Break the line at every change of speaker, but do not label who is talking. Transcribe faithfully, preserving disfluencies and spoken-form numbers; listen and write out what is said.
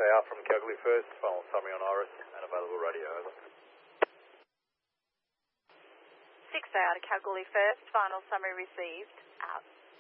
A R from Calgary First, final summary on Iris and available radio, over.
six A R to Calgary First, final summary received, out.